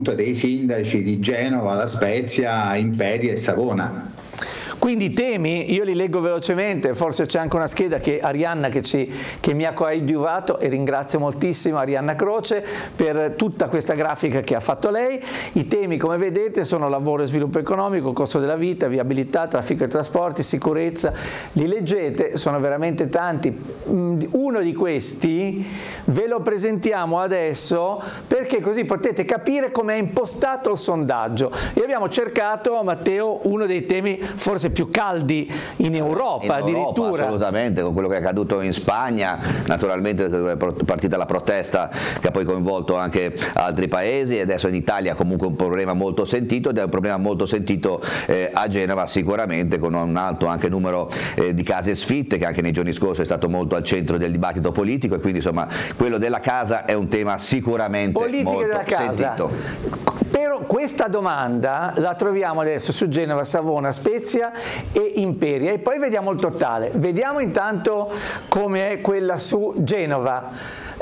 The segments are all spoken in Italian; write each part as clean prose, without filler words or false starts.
dei sindaci di Genova, La Spezia, Imperia e Savona. Quindi i temi, io li leggo velocemente, forse c'è anche una scheda che Arianna che mi ha coadiuvato, e ringrazio moltissimo Arianna Croce per tutta questa grafica che ha fatto lei. I temi, come vedete, sono lavoro e sviluppo economico, costo della vita, viabilità, traffico e trasporti, sicurezza. Li leggete, sono veramente tanti. Uno di questi ve lo presentiamo adesso perché così potete capire come è impostato il sondaggio. E abbiamo cercato, Matteo, uno dei temi forse più caldi in Europa addirittura. Assolutamente, con quello che è accaduto in Spagna, naturalmente è partita la protesta che ha poi coinvolto anche altri paesi, e adesso in Italia comunque un problema molto sentito, ed è un problema molto sentito a Genova sicuramente, con un alto anche numero di case sfitte, che anche nei giorni scorsi è stato molto al centro del dibattito politico, e quindi insomma quello della casa è un tema sicuramente molto sentito. Però questa domanda la troviamo adesso su Genova, Savona, Spezia e Imperia, e poi vediamo il totale. Vediamo intanto come è quella su Genova.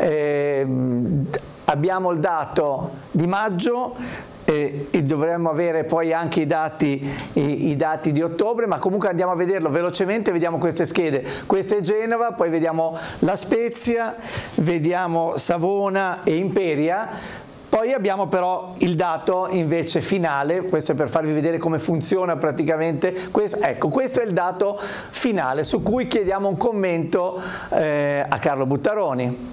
Abbiamo il dato di maggio, e dovremmo avere poi anche i dati di ottobre, ma comunque andiamo a vederlo velocemente. Vediamo queste schede. Questa è Genova, poi vediamo La Spezia, vediamo Savona e Imperia. Poi abbiamo però il dato invece finale, questo è per farvi vedere come funziona praticamente. Ecco, questo è il dato finale su cui chiediamo un commento a Carlo Buttaroni.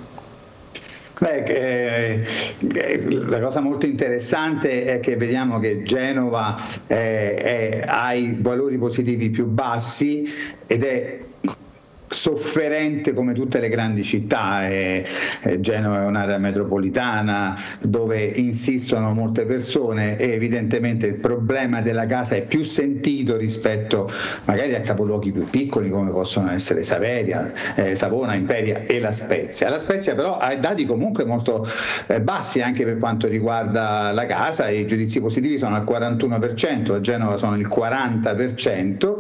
La cosa molto interessante è che vediamo che Genova ha i valori positivi più bassi ed è sofferente come tutte le grandi città. Genova è un'area metropolitana dove insistono molte persone, e evidentemente il problema della casa è più sentito rispetto magari a capoluoghi più piccoli come possono essere Savona, Imperia e La Spezia. La Spezia però ha dati comunque molto bassi anche per quanto riguarda la casa, i giudizi positivi sono al 41%, a Genova sono il 40%,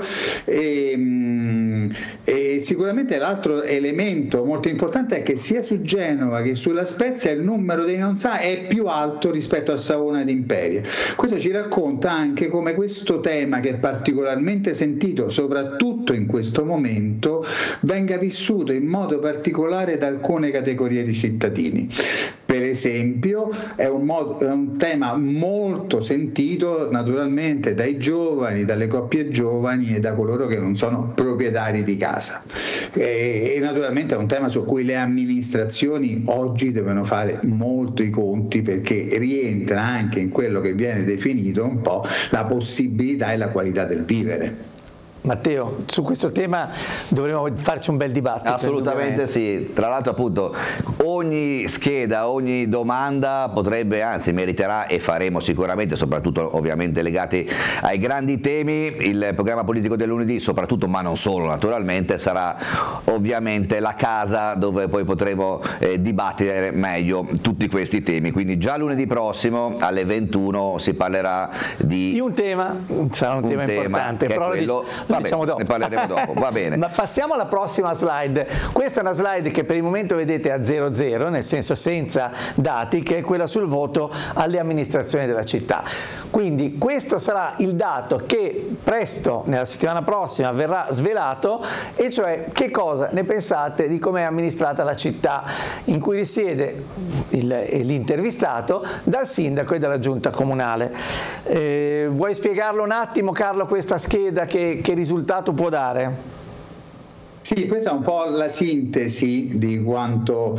e sicuramente l'altro elemento molto importante è che sia su Genova che sulla Spezia il numero dei non sa è più alto rispetto a Savona ed Imperia. Questo ci racconta anche come questo tema, che è particolarmente sentito soprattutto in questo momento, venga vissuto in modo particolare da alcune categorie di cittadini. Per esempio è un tema molto sentito naturalmente dai giovani, dalle coppie giovani e da coloro che non sono proprietari di casa, e naturalmente è un tema su cui le amministrazioni oggi devono fare molto i conti, perché rientra anche in quello che viene definito un po' la possibilità e la qualità del vivere. Matteo, su questo tema dovremo farci un bel dibattito. Assolutamente sì, tra l'altro appunto ogni scheda, ogni domanda potrebbe, anzi meriterà, e faremo sicuramente, soprattutto ovviamente legati ai grandi temi. Il programma politico del lunedì soprattutto, ma non solo naturalmente, sarà ovviamente la casa dove poi potremo dibattere meglio tutti questi temi, quindi già lunedì prossimo alle 21 si parlerà di un tema, sarà un tema importante, però diciamo dopo. Ne parleremo dopo, va bene. Ma passiamo alla prossima slide. Questa è una slide che per il momento vedete a 00, nel senso senza dati, che è quella sul voto alle amministrazioni della città. Quindi questo sarà il dato che presto, nella settimana prossima, verrà svelato, e cioè che cosa ne pensate di come è amministrata la città in cui risiede l'intervistato dal sindaco e dalla giunta comunale. Vuoi spiegarlo un attimo, Carlo, questa scheda, che risultato può dare? Sì, questa è un po' la sintesi di quanto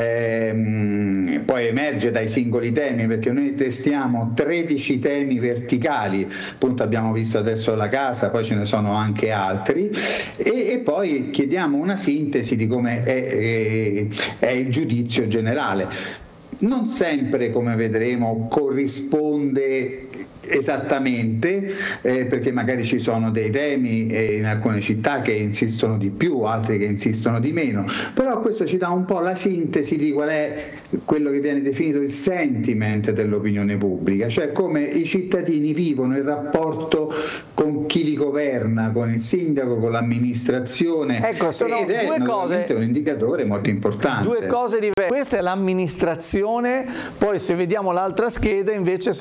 poi emerge dai singoli temi, perché noi testiamo 13 temi verticali, appunto abbiamo visto adesso la casa, poi ce ne sono anche altri, e poi chiediamo una sintesi di come è il giudizio generale. Non sempre, come vedremo, corrisponde esattamente, perché magari ci sono dei temi in alcune città che insistono di più, altri che insistono di meno, però questo ci dà un po' la sintesi di qual è quello che viene definito il sentiment dell'opinione pubblica, cioè come i cittadini vivono il rapporto con chi li governa, con il sindaco, con l'amministrazione. Ecco, sono ed è due cose, un indicatore molto importante. Due cose diverse. Questa è l'amministrazione, poi se vediamo l'altra scheda invece